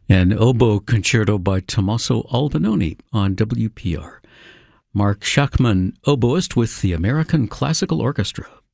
An oboe concerto by Tommaso Albinoni on WPR. Mark Schachman, oboist with the American Classical Orchestra.